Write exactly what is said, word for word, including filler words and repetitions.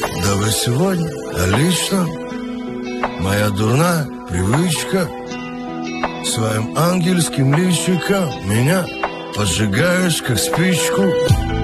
Да вы сегодня, а лично моя дурная привычка своим ангельским личиком меня поджигаешь, как спичку.